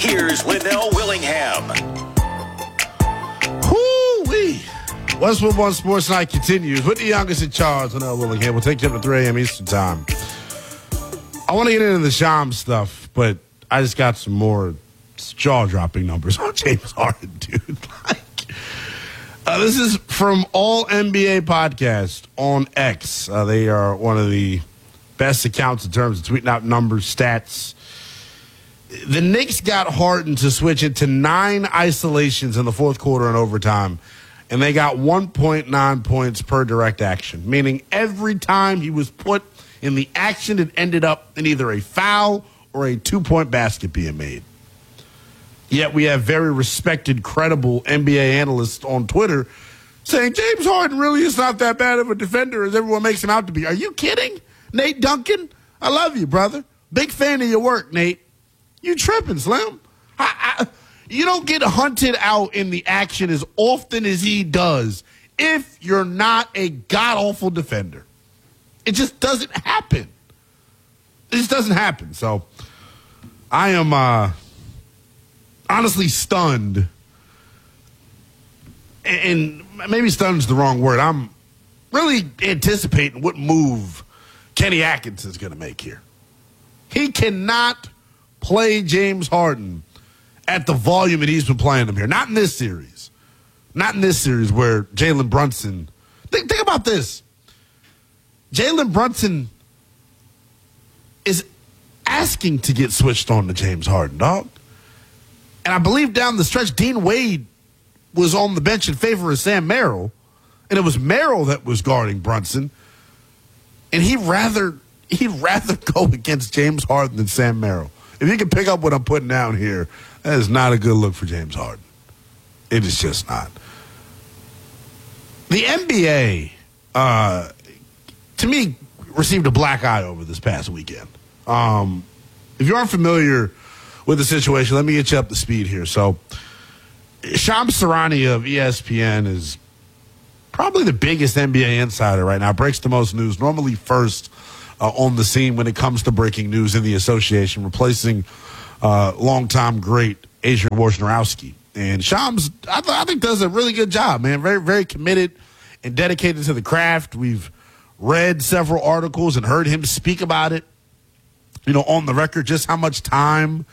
Here's Linnell Willingham. Whoo-wee. Westwood One Sports Night continues with the youngest in charge, Linnell Willingham. We'll take you up to 3 a.m. Eastern Time. I want to get into the Shams stuff, but I just got some more jaw-dropping numbers on James Harden, dude. This is from All NBA Podcast on X. They are one of the best accounts in terms of tweeting out numbers, stats. The Knicks got Harden to switch into 9 isolations in the fourth quarter and overtime, and they got 1.9 points per direct action, meaning every time he was put in the action, it ended up in either a foul or a 2-point basket being made. Yet we have very respected, credible NBA analysts on Twitter saying James Harden really is not that bad of a defender as everyone makes him out to be. Are you kidding? Nate Duncan, I love you, brother. Big fan of your work, Nate. You tripping, Slim. You don't get hunted out in the action as often as he does if you're not a god-awful defender. It just doesn't happen. It just doesn't happen. So I am honestly stunned. And maybe stunned is the wrong word. I'm really anticipating what move Kenny Atkinson's going to make here. He cannot play James Harden at the volume that he's been playing him here. Not in this series. Not in this series where Jalen Brunson. Think about this. Jalen Brunson is asking to get switched on to James Harden, dog. And I believe down the stretch, Dean Wade was on the bench in favor of Sam Merrill, and it was Merrill that was guarding Brunson. And he'd rather go against James Harden than Sam Merrill. If you can pick up what I'm putting down here, that is not a good look for James Harden. It is just not. The NBA, to me, received a black eye over this past weekend. If you aren't familiar with the situation, let me get you up to speed here. So, Shams Charania of ESPN is probably the biggest NBA insider right now. Breaks the most news, normally first on the scene when it comes to breaking news in the association, replacing longtime great Adrian Wojnarowski. And Shams, I think, does a really good job, man. Very, very committed and dedicated to the craft. We've read several articles and heard him speak about it, on the record, just how much time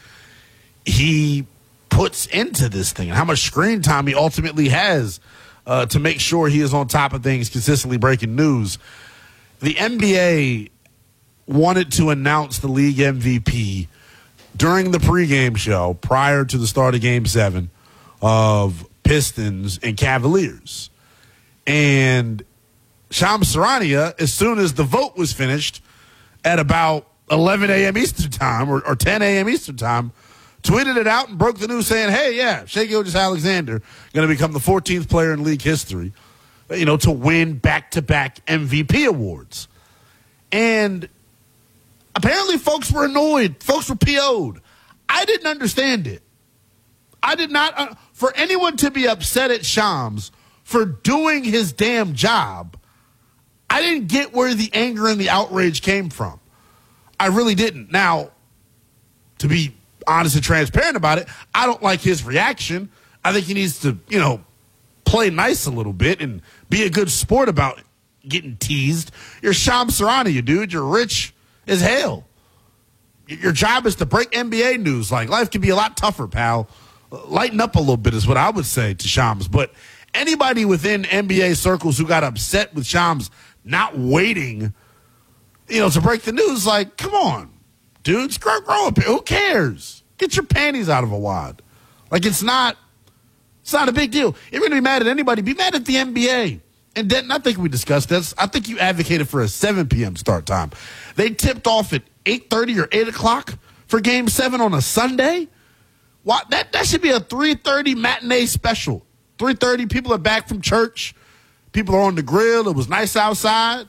he puts into this thing and how much screen time he ultimately has to make sure he is on top of things, consistently breaking news. The NBA wanted to announce the league MVP during the pregame show prior to the start of Game 7 of Pistons and Cavaliers. And Shams Charania, as soon as the vote was finished at about 11 a.m. Eastern Time or 10 a.m. Eastern Time, tweeted it out and broke the news saying, hey, yeah, Shai Gilgeous-Alexander going to become the 14th player in league history, to win back-to-back MVP awards. And apparently folks were annoyed. Folks were PO'd. I didn't understand it. I did not. For anyone to be upset at Shams for doing his damn job, I didn't get where the anger and the outrage came from. I really didn't. Now, to be honest and transparent about it, I don't like his reaction. I think he needs to, play nice a little bit and be a good sport about getting teased. You're Shams Charania, dude. You're rich as hell. Your job is to break NBA news. Like, life can be a lot tougher, pal. Lighten up a little bit is what I would say to Shams. But anybody within NBA circles who got upset with Shams not waiting, to break the news, like, come on, dudes, grow up. Who cares? Get your panties out of a wad. Like, it's not a big deal. If you're going to be mad at anybody, be mad at the NBA. And Denton, I think we discussed this. I think you advocated for a 7 p.m. start time. They tipped off at 8:30 or 8 o'clock for Game 7 on a Sunday. Why, that should be a 3:30 matinee special. 3:30, people are back from church. People are on the grill. It was nice outside.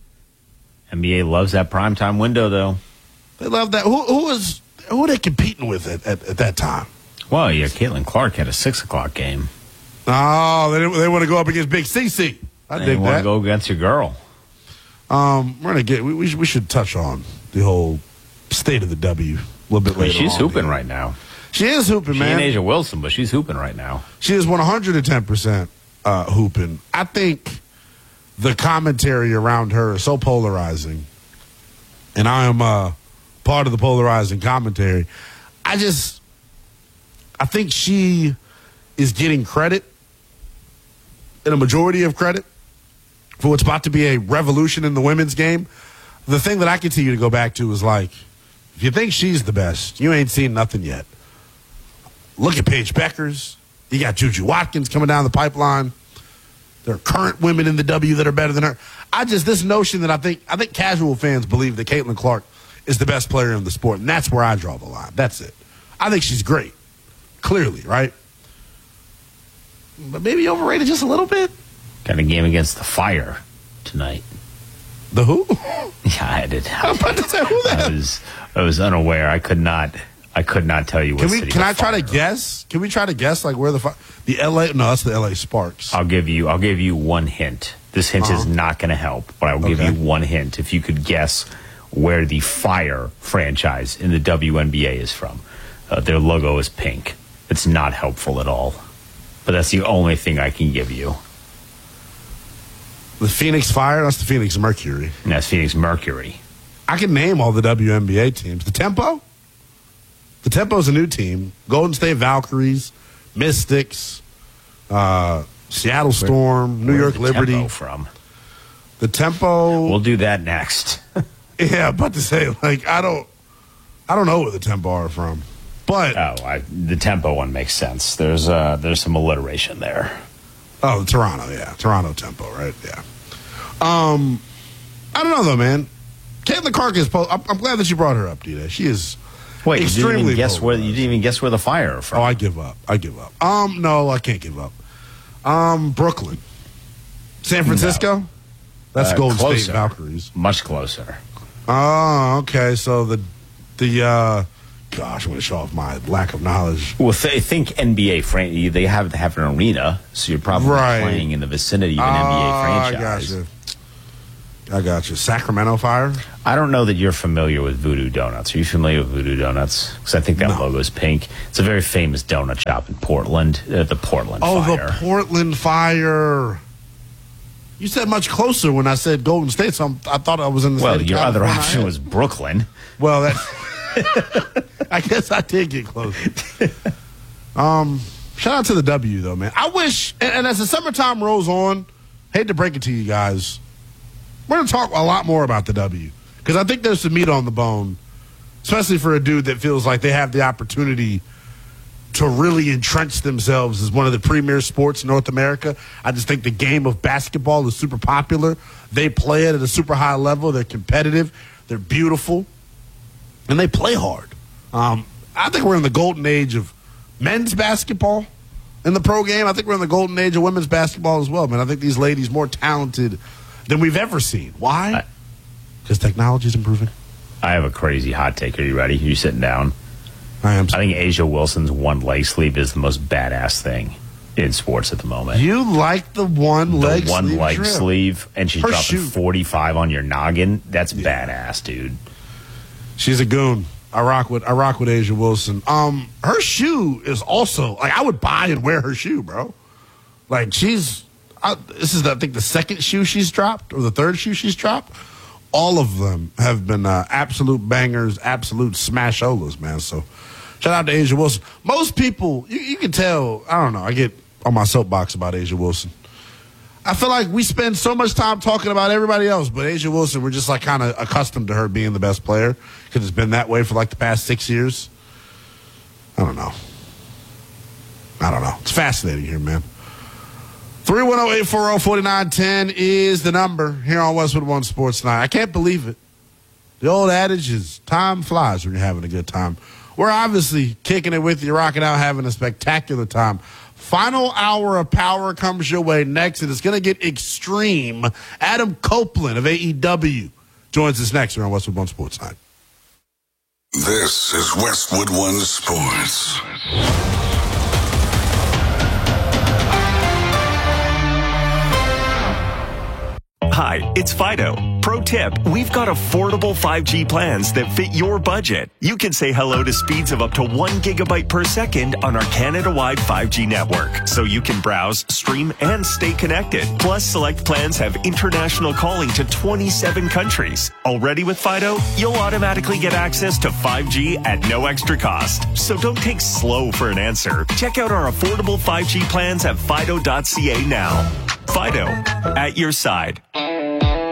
NBA loves that primetime window, though. They love that. Who are they competing with at that time? Well, yeah, Caitlin Clark had a 6 o'clock game. Oh, they want to go up against Big CC. I dig that. They want to go against your girl. We're gonna get. We should touch on the whole state of the W a little bit later. She's on hooping here. right now. She is hooping, She man. and Asia Wilson, but she's hooping right now. She is 110% hooping. I think the commentary around her is so polarizing, and I am part of the polarizing commentary. I think she is getting credit, and a majority of credit, for what's about to be a revolution in the women's game. The thing that I continue to go back to is like, if you think she's the best, you ain't seen nothing yet. Look at Paige Beckers. You got Juju Watkins coming down the pipeline. There are current women in the W that are better than her. This notion that I think casual fans believe that Caitlin Clark is the best player in the sport, and that's where I draw the line. That's it. I think she's great, clearly, right? But maybe overrated just a little bit. Got a game against the Fire tonight. The who? Yeah, I did. I was about to say, who the hell? I was unaware. I could not tell you what city. Can I the try to Fire- guess? Can we try to guess like where the LA? No, that's the LA Sparks. I'll give you one hint. This hint is not going to help, but I will give Okay. you one hint. If you could guess where the Fire franchise in the WNBA is from, their logo is pink. It's not helpful at all, but that's the only thing I can give you. The Phoenix Fire. That's the Phoenix Mercury. And that's Phoenix Mercury. I can name all the WNBA teams. The Tempo? The Tempo's a new team. Golden State Valkyries, Mystics, Seattle Storm, New York Where's the Liberty. Tempo from? The Tempo. We'll do that next. Yeah, I'm about to say, like, I don't know where the Tempo are from. But The Tempo one makes sense. There's some alliteration there. the Toronto, yeah. Toronto Tempo, right? Yeah. I don't know though, man. Caitlin Clark is I'm glad that you brought her up, D-Day. She is Wait, extremely you didn't even guess where the Fire are from. Oh, I give up. No, I can't give up. Brooklyn. San Francisco? That's Golden closer. State Valkyries. Much closer. Oh, okay. So gosh, I'm going to show off my lack of knowledge. Well, think NBA. They have to have an arena, so you're probably Right. playing in the vicinity of an NBA franchise. I got you. Sacramento Fire? I don't know that you're familiar with Voodoo Donuts. Are you familiar with Voodoo Donuts? Because I think that No. logo is pink. It's a very famous donut shop in Portland, the Portland Oh, Fire. the Portland Fire. You said much closer when I said Golden State, so I thought I was in the Well, state of your other California. option was Brooklyn. Well, that I guess I did get close. Shout out to the W though, man. I wish, and as the summertime rolls on, hate to break it to you guys, we're gonna talk a lot more about the W because I think there's some meat on the bone, especially for a dude that feels like they have the opportunity to really entrench themselves as one of the premier sports in North America. I just think the game of basketball is super popular. They play it at a super high level. They're competitive. They're beautiful. And they play hard. I think we're in the golden age of men's basketball in the pro game. I think we're in the golden age of women's basketball as well, man. I think these ladies more talented than we've ever seen. Why? Because technology is improving. I have a crazy hot take. Are you ready? You sitting down? I am. I think Asia Wilson's one leg sleeve is the most badass thing in sports at the moment. You like the one leg the one sleeve leg drip. sleeve, and she's Her dropping shoe. 45 on your noggin. That's badass, dude. She's a goon. I rock with Asia Wilson. Her shoe is also like I would buy and wear her shoe, bro. Like this is I think the second shoe she's dropped or the third shoe she's dropped. All of them have been absolute bangers, absolute smash-olas, man. So shout out to Asia Wilson. Most people, you can tell. I don't know. I get on my soapbox about Asia Wilson. I feel like we spend so much time talking about everybody else, but Asia Wilson, we're just like kind of accustomed to her being the best player because it's been that way for like the past 6 years. I don't know. It's fascinating here, man. 310-840-4910 is the number here on Westwood One Sports Night. I can't believe it. The old adage is time flies when you're having a good time. We're obviously kicking it with you, rocking out, having a spectacular time. Final hour of power comes your way next, and it's going to get extreme. Adam Copeland of AEW joins us next here on Westwood One Sports Night. This is Westwood One Sports. Hi, it's Fido, Pro tip, we've got affordable 5G plans that fit your budget. You can say hello to speeds of up to 1 gigabyte per second on our Canada-wide 5G network, so you can browse, stream, and stay connected. Plus, select plans have international calling to 27 countries. Already with Fido, you'll automatically get access to 5G at no extra cost. So don't take slow for an answer. Check out our affordable 5G plans at fido.ca now. Fido, at your side.